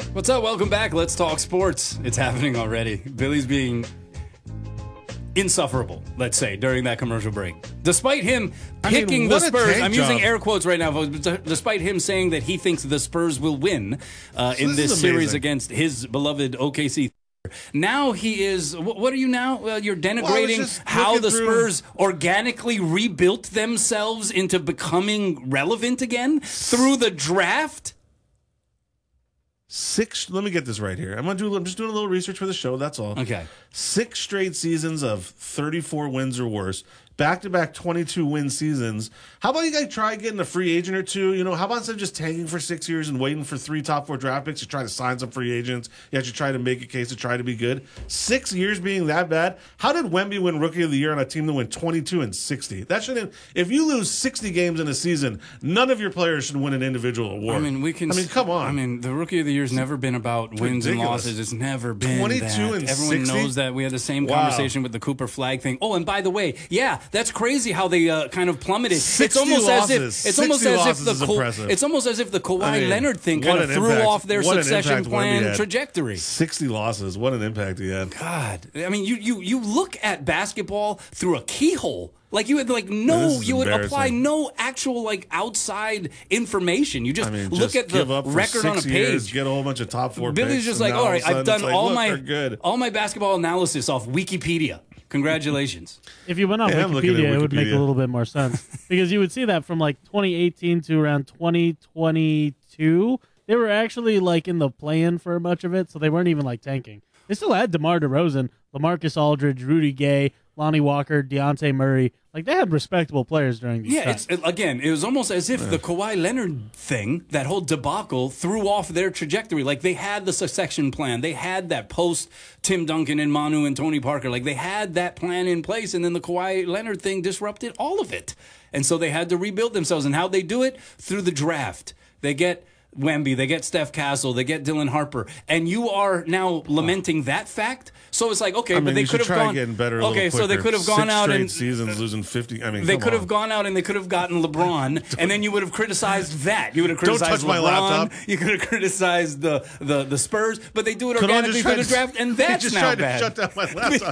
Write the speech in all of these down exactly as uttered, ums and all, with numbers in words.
What's up? Welcome back. Let's talk sports. It's happening already. Billy's being insufferable, let's say, during that commercial break. Despite him picking I mean, the Spurs, I'm job. using air quotes right now, folks, but despite him saying that he thinks the Spurs will win uh, so in this, this series against his beloved O K C. Now he is, what are you now? Uh, you're denigrating well, how the through. Spurs organically rebuilt themselves into becoming relevant again through the draft? Six. Let me get this right here. I'm gonna do. I'm just doing a little research for the show. That's all. Okay. Six straight seasons of thirty-four wins or worse. Back-to-back twenty-two win seasons. How about you guys try getting a free agent or two? You know, how about instead of just tanking for six years and waiting for three top four draft picks, you try to sign some free agents. You actually try to make a case to try to be good. Six years being that bad. How did Wemby win Rookie of the Year on a team that went twenty-two and sixty? That shouldn't. If you lose sixty games in a season, none of your players should win an individual award. I mean, we can. I mean, come on. I mean, the Rookie of the Year's never been about It's wins ridiculous. and losses. It's never been twenty-two that. and Everyone sixty? knows that. We had the same Wow. conversation with the Cooper Flag thing. Oh, and by the way, yeah, that's crazy how they uh, kind of plummeted. It's sixty almost losses. as if it's almost sixty as if losses the is Ka- impressive. it's almost as if the Kawhi I mean, Leonard thing what kind of an threw impact. off their What an succession impact Wemby plan had. trajectory. sixty losses. What an impact he had. God, I mean, you you you look at basketball through a keyhole. Like you had like no, This is you would apply embarrassing. no actual like outside information. You just I mean, look just at the give up for record on a six years, page. get a whole bunch of top four Billy's picks, just and like, now all all right, of a sudden I've done it's like, all look, my they're good. all my basketball analysis off Wikipedia. Congratulations. If you went on Yeah, I'm looking at Wikipedia, it would make a Wikipedia. little bit more sense because you would see that from like twenty eighteen to around twenty twenty-two, they were actually like in the play-in for much of it, so they weren't even like tanking. They still had DeMar DeRozan, LaMarcus Aldridge, Rudy Gay, Lonnie Walker, Deontay Murray. Like they had respectable players during these Yeah, times. it's it, again, it was almost as if the Kawhi Leonard thing, that whole debacle, threw off their trajectory. Like they had the succession plan, they had that post Tim Duncan and Manu and Tony Parker. Like they had that plan in place, and then the Kawhi Leonard thing disrupted all of it, and so they had to rebuild themselves. And how they do it? Through the draft. They get Wemby, they get Steph Castle, they get Dylan Harper, and you are now lamenting that fact. So it's like, okay, I mean, but they you could should have try gone. getting better. A okay, little so they quicker. could have gone Six out straight and seasons losing fifty. I mean, they come could have on. gone out and they could have gotten LeBron, and then you would have criticized that. You would have Don't criticized touch my LeBron. laptop. You could have criticized the, the, the Spurs, but they do it Could I organically just try through the to- draft, and he that's just now tried bad. to shut down my laptop.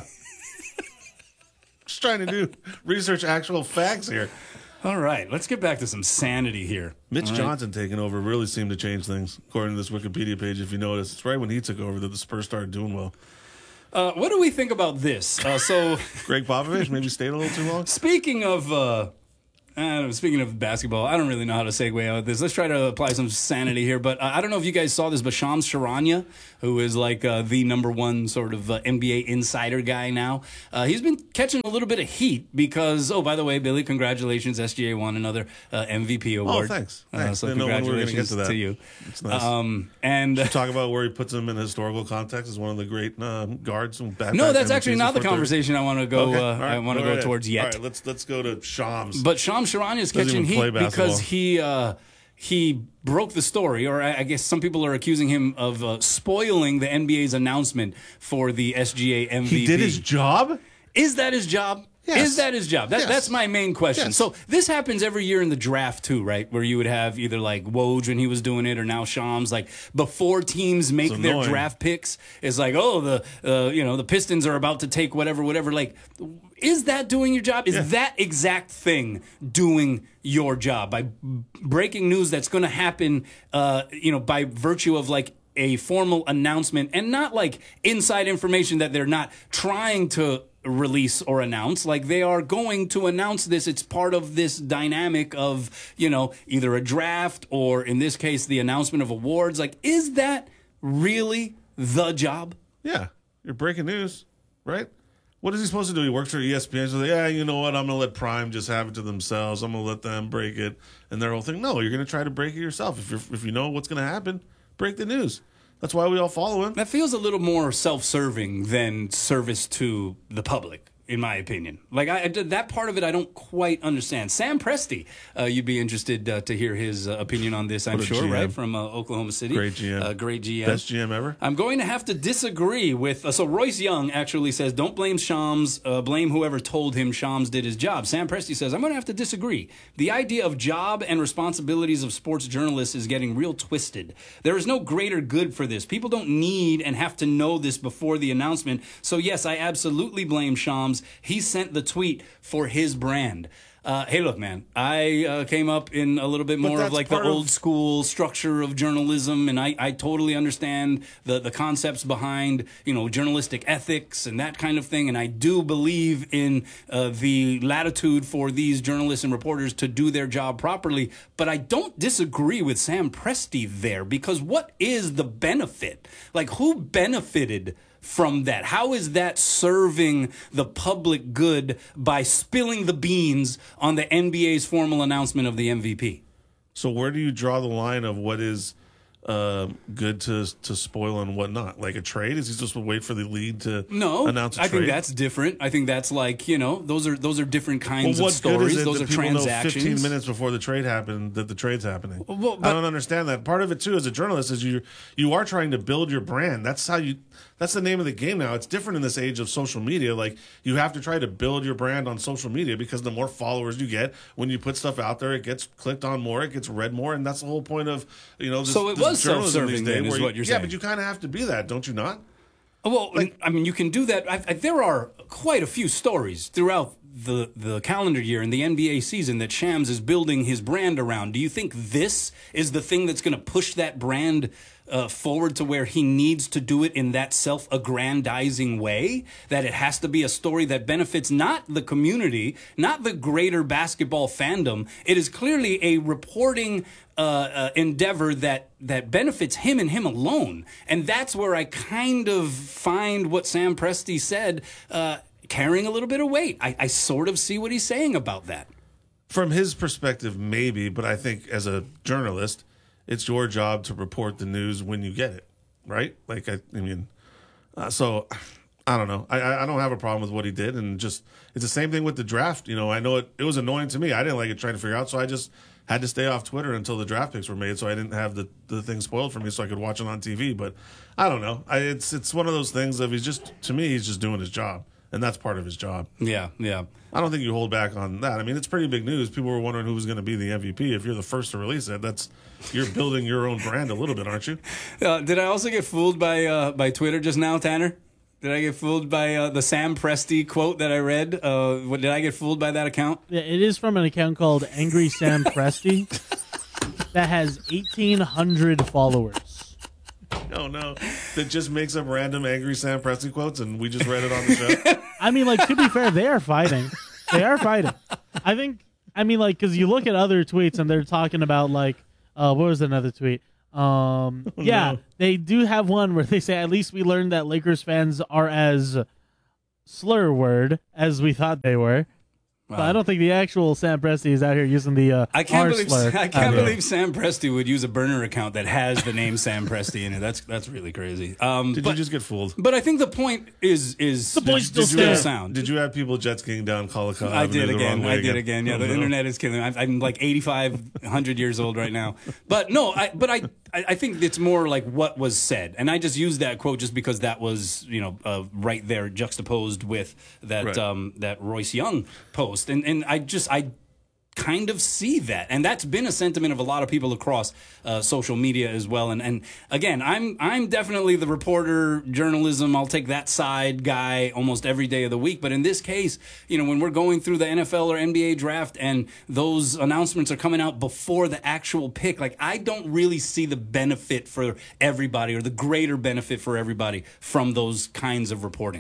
Just trying to do research actual facts here. All right, let's get back to some sanity here. Mitch All right. Johnson taking over really seemed to change things, according to this Wikipedia page. If you notice, it's right when he took over that the Spurs started doing well. Uh, what do we think about this? Uh, so, Greg Popovich maybe stayed a little too long. speaking of uh, uh, speaking of basketball, I don't really know how to segue out of this. Let's try to apply some sanity here. But uh, I don't know if you guys saw this, but Shams Charania, who is like uh, the number one sort of uh, N B A insider guy now, uh, he's been catching a little bit of heat because, oh, by the way, Billy, congratulations. S G A won another uh, M V P award. Oh, thanks. Uh, Thanks. so Didn't know when we were gonna congratulations get to that. to you. It's nice. Um, and Talk about where he puts him in historical context as one of the great uh, guards. And back no, back that's M V Ps actually not the before conversation I want to go. Okay. Uh, All right. I want to Go go ahead. towards yet. All right, let's let's go to Shams. But Shams Charania is Doesn't catching even play heat basketball. because he uh, he broke the story, or I I guess some people are accusing him of uh, spoiling the N B A's announcement for the S G A M V P. he did his job. Is that his job? Yes. Is that his job? That, Yes. That's my main question. Yes. So this happens every year in the draft too, right? Where you would have either like Woj when he was doing it, or now Shams. Like before teams make It's their annoying. draft picks, it's like, oh, the uh, you know the Pistons are about to take whatever, whatever. Like, is that doing your job? Is Yeah. that exact thing doing your job by breaking news that's going to happen? Uh, you know, by virtue of like a formal announcement and not like inside information that they're not trying to release or announce. Like they are going to announce this. It's part of this dynamic of, you know, either a draft or in this case, the announcement of awards. Like, is that really the job? Yeah, you're breaking news, right? What is he supposed to do? He works for E S P N. So, yeah, you know what? I'm going to let Prime just have it to themselves. I'm going to let them break it. And their whole thing, no, you're going to try to break it yourself. If, you're, if you know what's going to happen, break the news. That's why we all follow him. That feels a little more self-serving than service to the public. in my opinion. Like I, I did that part of it, I don't quite understand. Sam Presti, uh, you'd be interested uh, to hear his uh, opinion on this, I'm What a sure, G M. right? From uh, Oklahoma City. Great G M. Uh, great G M. Best G M ever. I'm going to have to disagree with. Uh, so Royce Young actually says, "Don't blame Shams. Uh, blame whoever told him Shams did his job." Sam Presti says, "I'm going to have to disagree. The idea of job and responsibilities of sports journalists is getting real twisted. There is no greater good for this. People don't need and have to know this before the announcement. So yes, I absolutely blame Shams. He sent the tweet for his brand." Uh, hey, look, man, I uh, came up in a little bit more of that's like the part of- old school structure of journalism, and I, I totally understand the, the concepts behind, you know, journalistic ethics and that kind of thing, and I do believe in uh, the latitude for these journalists and reporters to do their job properly, but I don't disagree with Sam Presti there, because what is the benefit? Like, who benefited from that? How is that serving the public good by spilling the beans on the N B A's formal announcement of the M V P? So where do you draw the line of what is uh, good to to spoil and what not? Like a trade? Is he supposed to wait for the league to No, announce a I trade? think that's different. I think that's like, you know, those are those are different well, kinds what of good stories. is it Those that are people transactions. know fifteen minutes before the trade happened that the trade's happening? Well, I but- don't understand that. Part of it too, as a journalist, is you you are trying to build your brand. That's how you. That's the name of the game now. It's different in this age of social media. Like, you have to try to build your brand on social media, because the more followers you get, when you put stuff out there, it gets clicked on more, it gets read more, and that's the whole point of, you know, this, So it this was journalism self-serving these then, days, is where you- what you're yeah, saying. but you kind of have to be that, don't you not? Well, I mean, you can do that. I, I, there are quite a few stories throughout the, the calendar year and the N B A season that Shams is building his brand around. Do you think this is the thing that's going to push that brand uh, forward to where he needs to do it in that self-aggrandizing way? That it has to be a story that benefits not the community, not the greater basketball fandom. It is clearly a reporting uh, uh, endeavor that that benefits him and him alone. And that's where I kind of find what Sam Presti said uh, carrying a little bit of weight. I, I sort of see what he's saying about that. From his perspective, maybe, but I think as a journalist, it's your job to report the news when you get it, right? Like, I, I mean, uh, so I don't know. I, I don't have a problem with what he did, and just it's the same thing with the draft. You know, I know it, it was annoying to me. I didn't like it trying to figure out, so I just had to stay off Twitter until the draft picks were made, so I didn't have the, the thing spoiled for me, so I could watch it on T V. But I don't know. I, it's it's one of those things of he's just, to me, he's just doing his job, and that's part of his job. Yeah, yeah. I don't think you hold back on that. I mean, it's pretty big news. People were wondering who was going to be the M V P. If you're the first to release it, that's you're building your own brand a little bit, aren't you? Uh, did I also get fooled by uh, by Twitter just now, Tanner? Did I get fooled by uh, the Sam Presti quote that I read? Uh, what, did I get fooled by that account? Yeah, it is from an account called Angry Sam Presti that has eighteen hundred followers. No, no. That just makes up random angry Sam Presti quotes, and we just read it on the show. I mean, like, to be fair, they are fighting. They are fighting. I think, I mean, like, because you look at other tweets and they're talking about, like, uh, what was another tweet? Um, yeah, no. they do have one where they say, at least we learned that Lakers fans are as slur word as we thought they were. But I don't think the actual Sam Presti is out here using the uh, I can't R believe slur. I can't out here. believe Sam Presti would use a burner account that has the name Sam Presti in it. That's that's really crazy. Um, Did but, you just get fooled? but I think the point is is The point still Did you, still have, stands. sound. did you have people jet skiing down Collicutt I Avenue did the again. wrong way I did again. Yeah, Oh, the no. internet is killing me. I'm, I'm like eighty-five hundred years old right now. But no, I but I I I think it's more like what was said, and I just used that quote just because that was, you know, uh, right there juxtaposed with that Right. um, that Royce Young post, and and I just I. kind of see that, and that's been a sentiment of a lot of people across uh, social media as well. And and again, I'm I'm definitely the reporter journalism. I'll take that side guy almost every day of the week. But in this case, you know, when we're going through the N F L or N B A draft and those announcements are coming out before the actual pick, like I don't really see the benefit for everybody or the greater benefit for everybody from those kinds of reporting.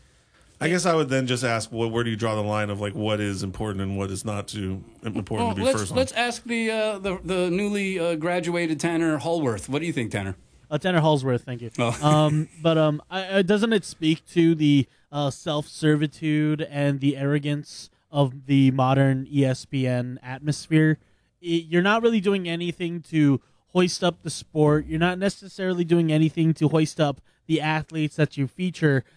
I guess I would then just ask, well, where do you draw the line of like what is important and what is not too important Well, to be let's first on? let's ask the uh, the the newly uh, graduated Tanner Hallworth. What do you think, Tanner? Uh, Tanner Hallsworth, thank you. Oh. um, but um, I, uh, doesn't it speak to the uh, self-servitude and the arrogance of the modern E S P N atmosphere? It, you're not really doing anything to hoist up the sport. You're not necessarily doing anything to hoist up the athletes that you feature.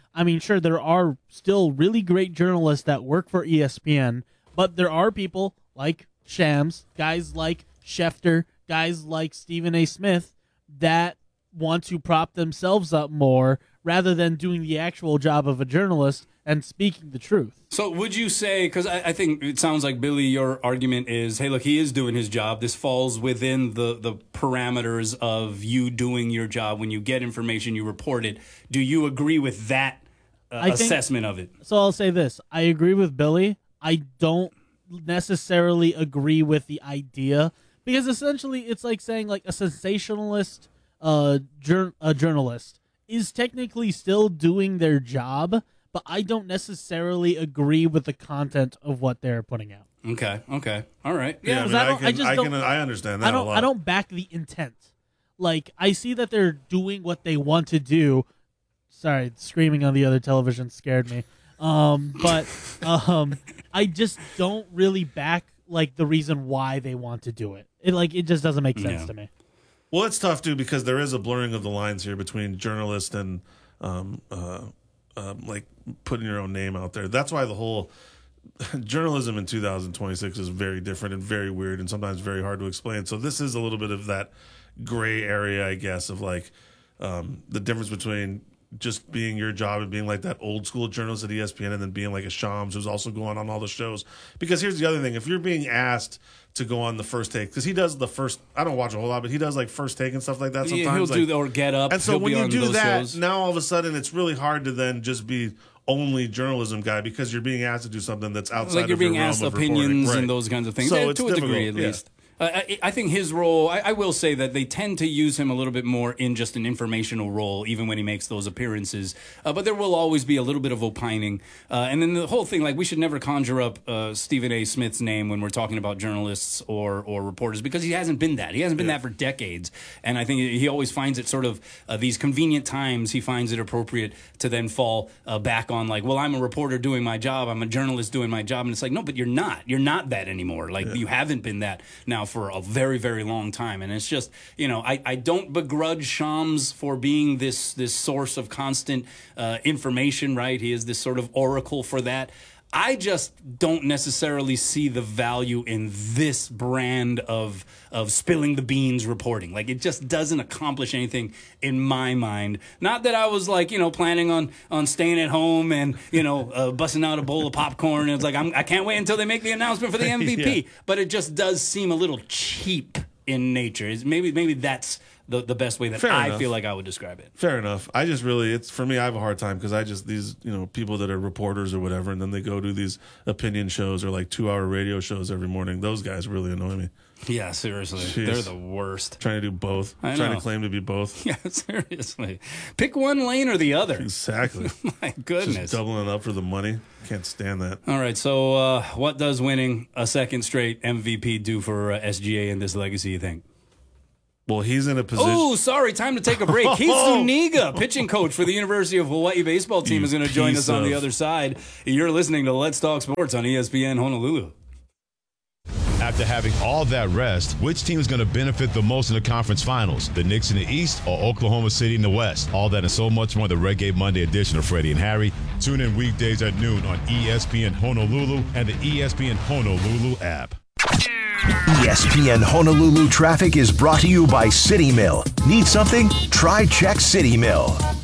I mean, sure, there are still really great journalists that work for E S P N, but there are people like Shams, guys like Schefter, guys like Stephen A. Smith that want to prop themselves up more rather than doing the actual job of a journalist and speaking the truth. So would you say, because I, I think it sounds like, Billy, your argument is, hey, look, he is doing his job. This falls within the, the parameters of you doing your job. When you get information, you report it. Do you agree with that uh, I think, assessment of it? So I'll say this. I agree with Billy. I don't necessarily agree with the idea, because essentially it's like saying like a sensationalist uh, jur- a journalist is technically still doing their job, but I don't necessarily agree with the content of what they're putting out. Okay, okay. All right. Yeah, Yeah. I, mean, I I, don't- can, I just I, don't- can, I understand that I don't a lot. I don't back the intent. Like, I see that they're doing what they want to do. Sorry, screaming on the other television scared me. Um, but um, I just don't really back like the reason why they want to do it. It like it just doesn't make sense Yeah. to me. Well, it's tough, too, because there is a blurring of the lines here between journalist and, um, uh, um, like, putting your own name out there. That's why the whole journalism in two thousand twenty-six is very different and very weird and sometimes very hard to explain. So this is a little bit of that gray area, I guess, of, like, um, the difference between just being your job and being like that old school journalist at E S P N and then being like a Shams who's also going on all the shows. Because here's the other thing. If you're being asked to go on the First Take, because he does the first, I don't watch a whole lot, but he does like First Take and stuff like that sometimes. Yeah, he'll like, do the, or Get Up. and so He'll when be you on do those that, shows. now all of a sudden it's really hard to then just be only journalism guy because you're being asked to do something that's outside like you're of being your realm asked of opinions reporting. Right. and those kinds of things, So eh, it's to a degree at difficult, yeah. least. Uh, I, I think his role, I, I will say that they tend to use him a little bit more in just an informational role, even when he makes those appearances. Uh, but there will always be a little bit of opining. Uh, and then the whole thing, like, we should never conjure up uh, Stephen A. Smith's name when we're talking about journalists or, or reporters, because he hasn't been that. He hasn't been Yeah. that for decades. And I think he always finds it sort of, uh, these convenient times, he finds it appropriate to then fall uh, back on, like, well, I'm a reporter doing my job. I'm a journalist doing my job. And it's like, no, but you're not. You're not that anymore. Like, yeah. you haven't been that now for a very, very very long time. And it's just, you know, I, I don't begrudge Shams for being this this source of constant uh, information, right? He is this sort of oracle for that. I just don't necessarily see the value in this brand of of spilling the beans reporting. Like, it just doesn't accomplish anything in my mind. Not that I was like, you know, planning on on staying at home and, you know, uh, busting out a bowl of popcorn. And it's like, I'm, I can't wait until they make the announcement for the M V P. Yeah. But it just does seem a little cheap in nature. It's maybe maybe that's the the best way that Fair I enough. feel like I would describe it. Fair enough. I just really, it's for me, I have a hard time because I just, these, you know, people that are reporters or whatever, and then they go to these opinion shows or like two hour radio shows every morning. Those guys really annoy me. Yeah, seriously. Jeez. They're the worst. Trying to do both. I Trying know. to claim to be both. Yeah, seriously. Pick one lane or the other. Exactly. My goodness. Just doubling it up for the money. Can't stand that. All right, so uh, what does winning a second straight M V P do for uh, S G A in this legacy, you think? Well, he's in a position. Oh, sorry, time to take a break. Keith Zuniga, pitching coach for the University of Hawaii baseball team, You is going to join piece us on the of- other side. You're listening to Let's Talk Sports on E S P N Honolulu. After having all that rest, which team is going to benefit the most in the conference finals? The Knicks in the East or Oklahoma City in the West? All that and so much more in the Red Gate Monday edition of Freddie and Harry. Tune in weekdays at noon on E S P N Honolulu and the E S P N Honolulu app. E S P N Honolulu traffic is brought to you by City Mill. Need something? Try Check City Mill.